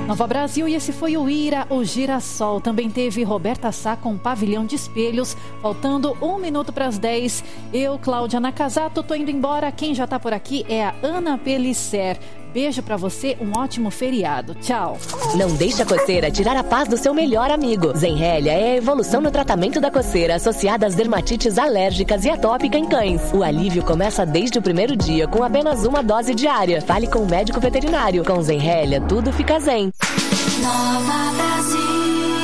Nova Brasil, e esse foi o Ira, o Girassol. Também teve Roberta Sá com Pavilhão de Espelhos, faltando 1 minuto para as 10. Eu, Cláudia Nakazato, tô indo embora. Quem já tá por aqui é a Ana Pelisser. Beijo pra você, um ótimo feriado. Tchau. Não deixe a coceira tirar a paz do seu melhor amigo. Zenrelia é a evolução no tratamento da coceira associada às dermatites alérgicas e atópica em cães. O alívio começa desde o primeiro dia, com apenas uma dose diária. Fale com o médico veterinário. Com Zenrelia, tudo fica zen. Nova Brasil.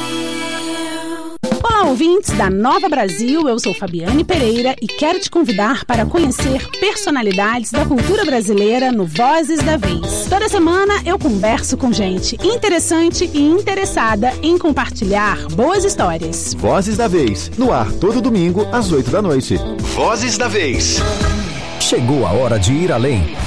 Olá, ouvintes da Nova Brasil, eu sou Fabiane Pereira e quero te convidar para conhecer personalidades da cultura brasileira no Vozes da Vez. Toda semana eu converso com gente interessante e interessada em compartilhar boas histórias. Vozes da Vez, no ar todo domingo às 8 da noite. Vozes da Vez. Chegou a hora de ir além.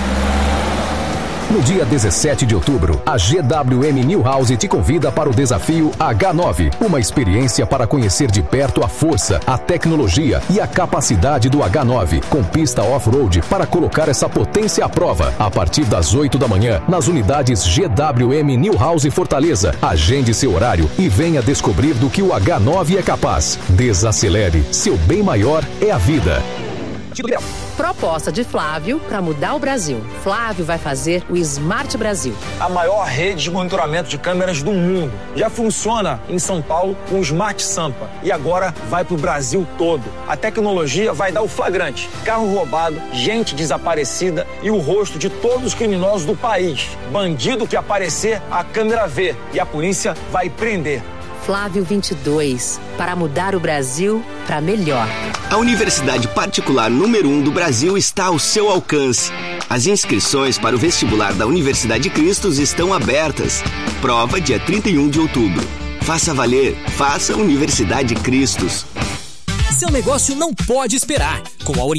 No dia 17 de outubro, a GWM Newhouse te convida para o desafio H9, uma experiência para conhecer de perto a força, a tecnologia e a capacidade do H9, com pista off-road para colocar essa potência à prova. A partir das 8 da manhã, nas unidades GWM Newhouse Fortaleza. Agende seu horário e venha descobrir do que o H9 é capaz. Desacelere, seu bem maior é a vida. Proposta de Flávio para mudar o Brasil. Flávio vai fazer o Smart Brasil. A maior rede de monitoramento de câmeras do mundo. Já funciona em São Paulo com o Smart Sampa. E agora vai para o Brasil todo. A tecnologia vai dar o flagrante. Carro roubado, gente desaparecida e o rosto de todos os criminosos do país. Bandido que aparecer, a câmera vê. E a polícia vai prender. Flávio 22, para mudar o Brasil para melhor. A Universidade Particular número 1 do Brasil está ao seu alcance. As inscrições para o vestibular da Universidade Cristos estão abertas. Prova dia 31 de outubro. Faça valer, faça Universidade Cristos. Seu negócio não pode esperar. Com a